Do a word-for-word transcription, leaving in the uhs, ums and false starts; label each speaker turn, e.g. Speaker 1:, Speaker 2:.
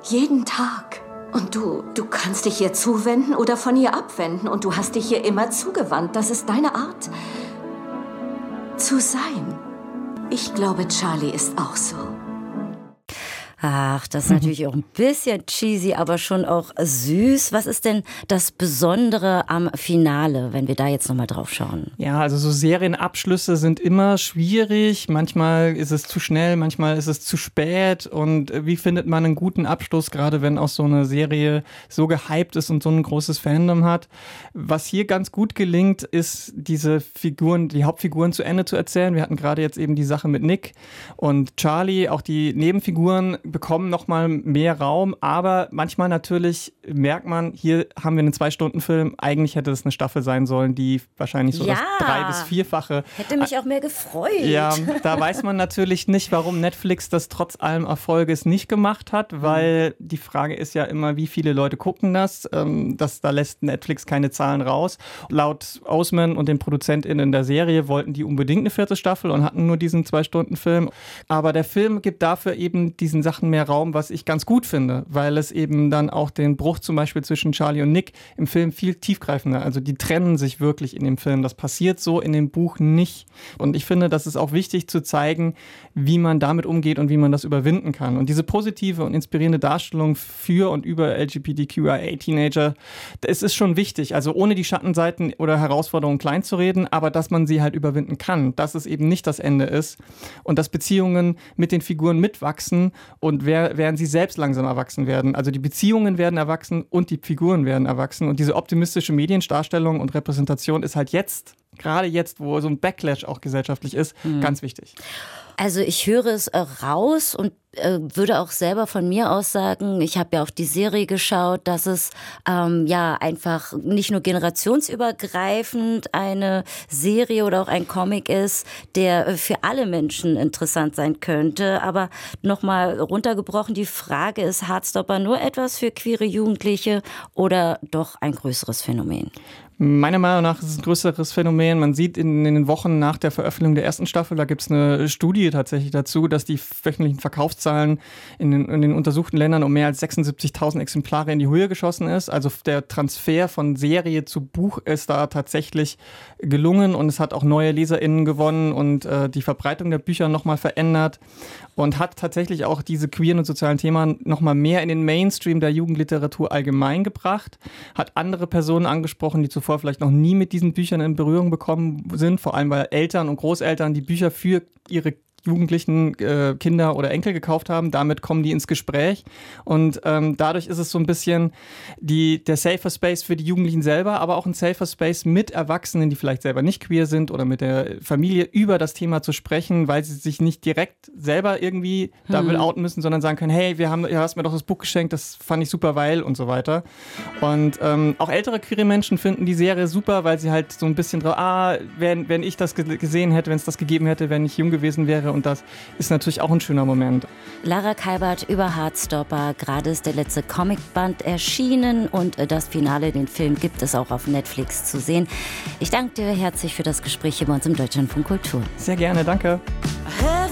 Speaker 1: Jeden Tag. Und du, du kannst dich ihr zuwenden oder von ihr abwenden. Und du hast dich ihr immer zugewandt. Das ist deine Art zu sein. Ich glaube, Charlie ist auch so.
Speaker 2: Ach, das ist natürlich auch ein bisschen cheesy, aber schon auch süß. Was ist denn das Besondere am Finale, wenn wir da jetzt nochmal drauf schauen?
Speaker 3: Ja, also so Serienabschlüsse sind immer schwierig. Manchmal ist es zu schnell, manchmal ist es zu spät. Und wie findet man einen guten Abschluss, gerade wenn auch so eine Serie so gehypt ist und so ein großes Fandom hat? Was hier ganz gut gelingt, ist, diese Figuren, die Hauptfiguren zu Ende zu erzählen. Wir hatten gerade jetzt eben die Sache mit Nick und Charlie, auch die Nebenfiguren bekommen nochmal mehr Raum, aber manchmal natürlich merkt man, hier haben wir einen Zwei-Stunden-Film, eigentlich hätte es eine Staffel sein sollen, die wahrscheinlich so
Speaker 2: ja,
Speaker 3: das drei- bis vierfache.
Speaker 2: Hätte mich auch mehr gefreut.
Speaker 3: Ja, da weiß man natürlich nicht, warum Netflix das trotz allem Erfolges nicht gemacht hat, weil die Frage ist ja immer, wie viele Leute gucken das, ähm, das da lässt Netflix keine Zahlen raus. Laut Ousman und den ProduzentInnen der Serie wollten die unbedingt eine vierte Staffel und hatten nur diesen Zwei-Stunden-Film, aber der Film gibt dafür eben diesen Sachen mehr Raum, was ich ganz gut finde, weil es eben dann auch den Bruch zum Beispiel zwischen Charlie und Nick im Film viel tiefgreifender, also die trennen sich wirklich in dem Film. Das passiert so in dem Buch nicht. Und ich finde, das ist auch wichtig zu zeigen, wie man damit umgeht und wie man das überwinden kann. Und diese positive und inspirierende Darstellung für und über L G B T Q I A-Teenager, es ist schon wichtig, also ohne die Schattenseiten oder Herausforderungen klein zu reden, aber dass man sie halt überwinden kann, dass es eben nicht das Ende ist und dass Beziehungen mit den Figuren mitwachsen und wer, während sie selbst langsam erwachsen werden. Also die Beziehungen werden erwachsen und die Figuren werden erwachsen. Und diese optimistische Mediendarstellung und Repräsentation ist halt jetzt, gerade jetzt, wo so ein Backlash auch gesellschaftlich ist, mhm. ganz wichtig.
Speaker 2: Also ich höre es äh, raus und äh, würde auch selber von mir aus sagen, ich habe ja auch die Serie geschaut, dass es ähm, ja einfach nicht nur generationsübergreifend eine Serie oder auch ein Comic ist, der äh, für alle Menschen interessant sein könnte. Aber nochmal runtergebrochen, die Frage ist, Heartstopper nur etwas für queere Jugendliche oder doch ein größeres Phänomen?
Speaker 3: Meiner Meinung nach ist es ein größeres Phänomen. Man sieht in, in den Wochen nach der Veröffentlichung der ersten Staffel, da gibt es eine Studie tatsächlich dazu, dass die wöchentlichen Verkaufszahlen in den, in den untersuchten Ländern um mehr als sechsundsiebzigtausend Exemplare in die Höhe geschossen ist. Also der Transfer von Serie zu Buch ist da tatsächlich gelungen und es hat auch neue LeserInnen gewonnen und äh, die Verbreitung der Bücher nochmal verändert und hat tatsächlich auch diese queeren und sozialen Themen nochmal mehr in den Mainstream der Jugendliteratur allgemein gebracht, hat andere Personen angesprochen, die zuvor vielleicht noch nie mit diesen Büchern in Berührung bekommen sind, vor allem weil Eltern und Großeltern die Bücher für ihre Jugendlichen, äh, Kinder oder Enkel gekauft haben. Damit kommen die ins Gespräch und ähm, dadurch ist es so ein bisschen die, der safer Space für die Jugendlichen selber, aber auch ein safer Space mit Erwachsenen, die vielleicht selber nicht queer sind oder mit der Familie über das Thema zu sprechen, weil sie sich nicht direkt selber irgendwie hm. da will outen müssen, sondern sagen können, hey, wir haben, du hast mir doch das Buch geschenkt, das fand ich super, weil und so weiter. Und ähm, auch ältere queere Menschen finden die Serie super, weil sie halt so ein bisschen drauf, ah, wenn, wenn ich das gesehen hätte, wenn es das gegeben hätte, wenn ich jung gewesen wäre. Und das ist natürlich auch ein schöner Moment.
Speaker 2: Lara Kalbert über Heartstopper. Gerade ist der letzte Comicband erschienen und das Finale, den Film, gibt es auch auf Netflix zu sehen. Ich danke dir herzlich für das Gespräch hier bei uns im Deutschlandfunk Kultur.
Speaker 3: Sehr gerne, danke.